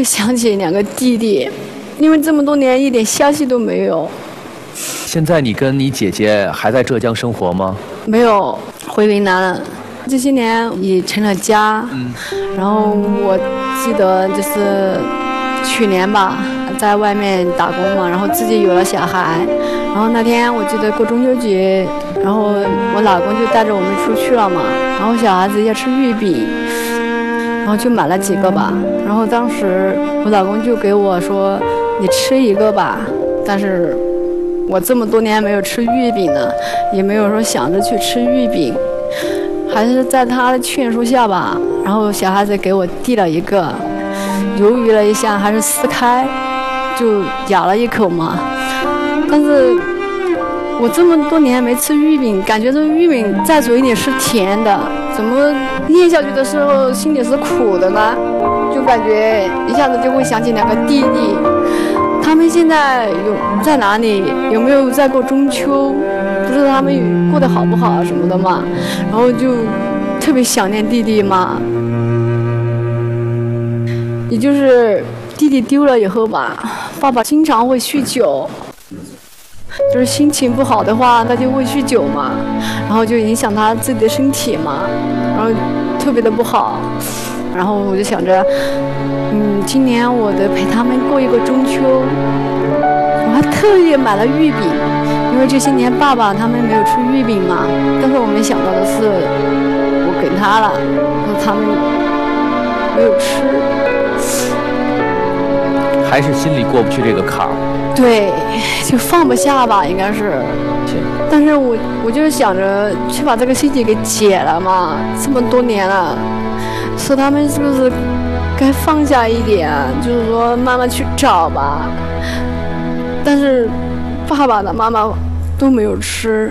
会想起2个弟弟，因为这么多年一点消息都没有。 现在你跟你姐姐还在浙江生活吗？ 没有，回云南了。这些年也成了家。然后我记得就是去年吧，在外面打工嘛，然后自己有了小孩。然后那天我记得过中秋节，然后我老公就带着我们出去了嘛。然后小孩子要吃月饼，然后就买了几个吧。然后当时我老公就给我说：“你吃一个吧。”但是我这么多年没有吃月饼了，也没有说想着去吃月饼，还是在他的劝说下吧。然后小孩子给我递了一个，犹豫了一下，还是撕开，就咬了一口嘛。但是我这么多年没吃月饼，感觉这月饼在嘴里是甜的，怎么咽下去的时候心里是苦的呢？就感觉一下子就会想起2个弟弟，他们现在在哪里？有没有在过中秋？不知道他们过得好不好什么的嘛。然后就特别想念弟弟嘛。也就是弟弟丢了以后吧，爸爸经常会酗酒。就是心情不好的话，他就会酗酒嘛，然后就影响他自己的身体嘛，然后特别的不好。然后我就想着，今年我得陪他们过一个中秋。我还特意买了月饼，因为这些年爸爸他们没有吃月饼嘛。但是我没想到的是，我给他了，然后他们没有吃， 还是心里过不去这个坎儿。 对，就放不下吧，应该是。但是我就是想着去把这个心结给解了嘛，这么多年了，说他们是不是该放下一点，就是说慢慢去找吧。但是爸爸的妈妈都没有吃。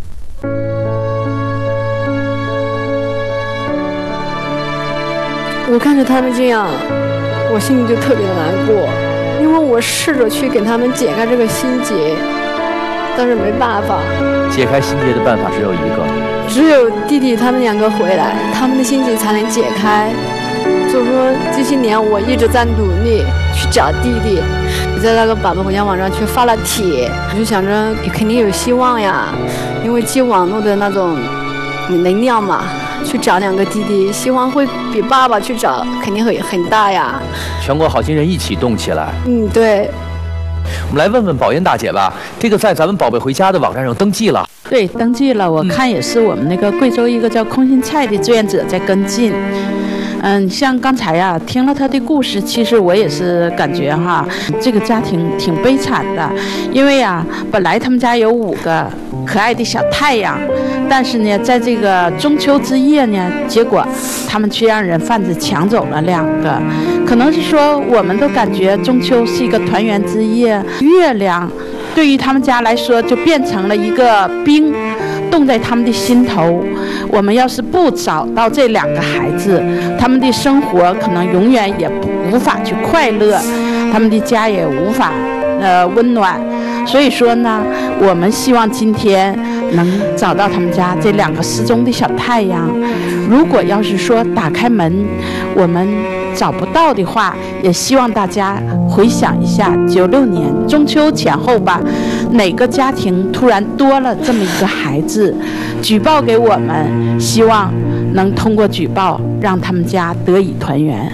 我看着他们这样，我心里就特别的难过。因为我试着去给他们解开这个心结，但是没办法。 解开心结的办法只有一个， 只有弟弟他们2个回来，他们的心结才能解开。就是说这些年我一直在努力去找弟弟，我在那个宝贝回家网上去发了帖，我就想着肯定有希望呀，因为接网络的那种能量嘛。去找2个弟弟，希望会比爸爸去找肯定很大呀。 全国好心人一起动起来。 对。 我们来问问宝燕大姐吧，这个在咱们宝贝回家的网站上登记了。 对，登记了。我看也是我们那个贵州一个叫空心菜的志愿者在跟进。像刚才呀，听了他的故事，其实我也是感觉哈，这个家庭挺悲惨的，因为呀，本来他们家有5个可爱的小太阳，但是呢，在这个中秋之夜呢，结果他们却让人贩子抢走了2个。可能是说，我们都感觉中秋是一个团圆之夜，月亮对于他们家来说就变成了一个冰。冻在他们的心头。我们要是不找到这2个孩子，他们的生活可能永远也无法去快乐，他们的家也无法温暖。所以说呢，我们希望今天能找到他们家这2个失踪的小太阳。如果要是说打开门我们找不到的话，也希望大家回想一下96年中秋前后吧，哪个家庭突然多了这么一个孩子，举报给我们，希望能通过举报让他们家得以团圆。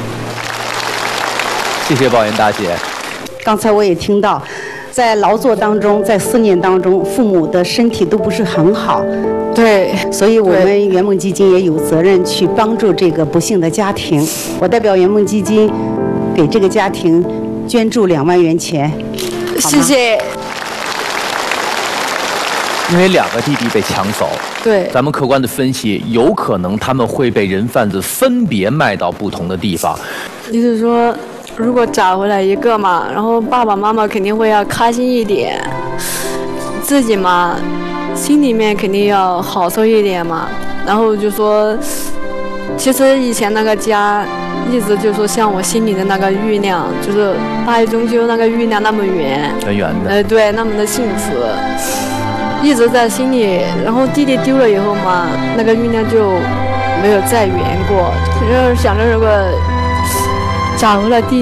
谢谢宝燕大姐。 刚才我也听到，在劳作当中，在思念当中，父母的身体都不是很好， 对， 所以我们圆梦基金也有责任去帮助这个不幸的家庭。我代表圆梦基金给这个家庭捐助2万元钱。 谢谢。 因为2个弟弟被抢走， 对， 咱们客观的分析，有可能他们会被人贩子分别卖到不同的地方。 意思说，如果找回来一个嘛，然后爸爸妈妈肯定会要开心一点，自己嘛，心里面肯定要好受一点嘛。然后就说，其实以前那个家，一直就说像我心里的那个月亮，就是大一中秋那个月亮那么圆， 圆圆的， 对，那么的幸福。一直在心里，然后弟弟丢了以后嘛，那个月亮就没有再圆过。就是想着如果找回了弟弟。